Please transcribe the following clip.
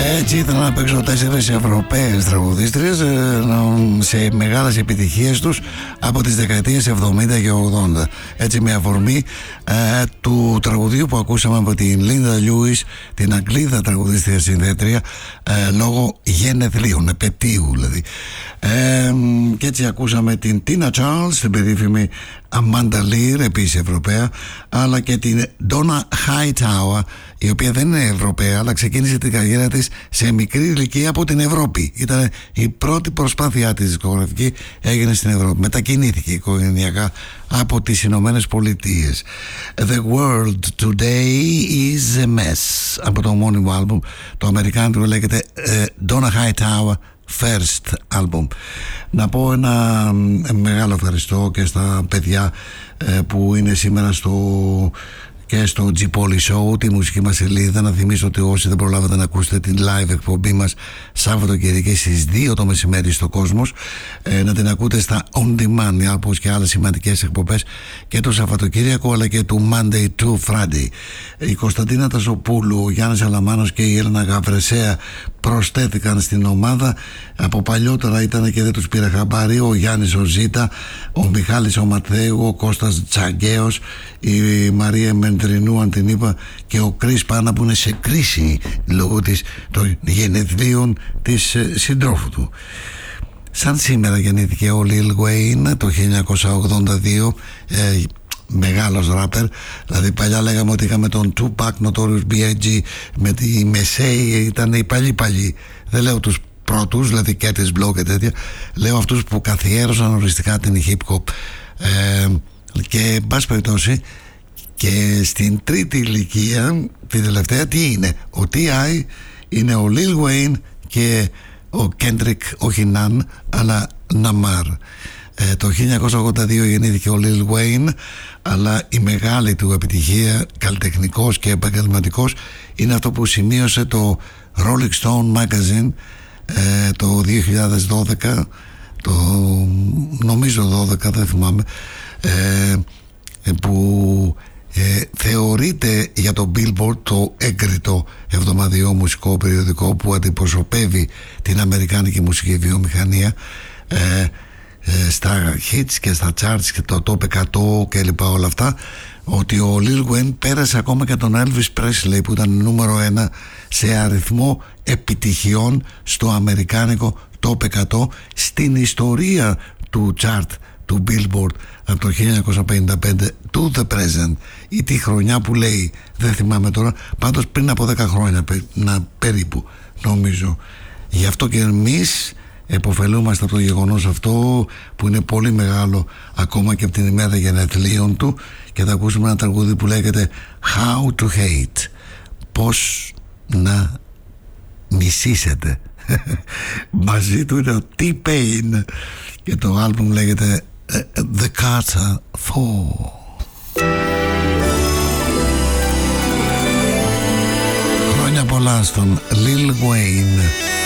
Έτσι ήθελα να παίξω 4 Ευρωπαίες τραγουδίστριες σε μεγάλες επιτυχίες τους από τις δεκαετίες 70 και 80. Έτσι με αφορμή του τραγουδίου που ακούσαμε από την Λίντα Λιούις, την Αγγλίδα τραγουδίστρια συνθέτρια, λόγω γενεθλίων, επετείου δηλαδή. Και έτσι ακούσαμε την Τίνα Τσάρλς, την περίφημη Αμάντα Λίρ, επίσης Ευρωπαία, αλλά και την Ντόνα Χάιτάουα, η οποία δεν είναι Ευρωπαία, αλλά ξεκίνησε την καριέρα της σε μικρή ηλικία από την Ευρώπη. Ήταν η πρώτη προσπάθειά της δισκογραφική, έγινε στην Ευρώπη. Μετακινήθηκε οικογενειακά από τις Ηνωμένες Πολιτείες. The World Today is a Mess, από το ομώνυμο άλμπουμ. Το αμερικάνικο λέγεται Donna Hightower First Album. Να πω ένα μεγάλο ευχαριστώ και στα παιδιά που είναι σήμερα και στο G-Poly Show, τη μουσική μας σελίδα. Να θυμίσω ότι όσοι δεν προλάβατε να ακούσετε την live εκπομπή μας Σάββατο-Κυριακή στις 2 το μεσημέρι στο Κόσμος, να την ακούτε στα On Demand, όπως και άλλες σημαντικές εκπομπές και το Σαββατοκύριακο, αλλά και του Monday to Friday. Η Κωνσταντίνα Τασοπούλου, ο Γιάννης Αλαμάνος και η Έλενα Γαβρεσέα προσθέθηκαν στην ομάδα. Από παλιότερα ήταν και δεν τους πήρα χαμπάρι ο Γιάννης ο Ζήτα, ο Μιχάλης ο Ματθαίου, ο Κώστας Τσαγκαίος, η Μαρία Μεντρινού αν την είπα, και ο Κρίς Πάνα που είναι σε κρίση λόγω των γενεθλίων της συντρόφου του. Σαν σήμερα γεννήθηκε ο Lil Wayne το 1982, μεγάλος ράπερ. Δηλαδή παλιά λέγαμε ότι είχαμε τον Tupac, Notorious B.I.G. με τη Μεσέη, ήταν οι παλιοί. Δεν λέω τους πρώτους, δηλαδή Curtis Blow και τέτοια, λέω αυτούς που καθιέρωσαν οριστικά την hip hop. Και εν πάση περιπτώσει, και στην τρίτη ηλικία, την τελευταία, τι είναι? Ο T.I. είναι ο Lil Wayne και ο Kendrick, όχι Ναν, αλλά Ναμάρ. Το 1982 γεννήθηκε ο Lil Wayne, αλλά η μεγάλη του επιτυχία, καλλιτεχνικός και επαγγελματικός, είναι αυτό που σημείωσε το Rolling Stone Magazine το 2012, νομίζω 12, δεν θυμάμαι, που θεωρείται για το Billboard το έγκριτο εβδομαδιαίο μουσικό περιοδικό που αντιπροσωπεύει την αμερικάνικη μουσική βιομηχανία στα hits και στα charts και το top 100 και λοιπά όλα αυτά, ότι ο Lil Wayne πέρασε ακόμα και τον Elvis Presley που ήταν νούμερο 1 σε αριθμό επιτυχιών στο αμερικάνικο top 100 στην ιστορία του chart του Billboard από το 1955 to the present, ή τη χρονιά που λέει δεν θυμάμαι τώρα, πάντως πριν από 10 χρόνια περίπου νομίζω. Γι' αυτό και εμείς επωφελούμαστε από το γεγονός αυτό που είναι πολύ μεγάλο ακόμα και από την ημέρα γενεθλίων του, και θα ακούσουμε ένα τραγούδι που λέγεται How to Hate, πώς να μισήσετε. Μαζί του είναι ο T-Pain και το άλμπουμ λέγεται The Carter 4. Χρόνια πολλά στον Lil Wayne.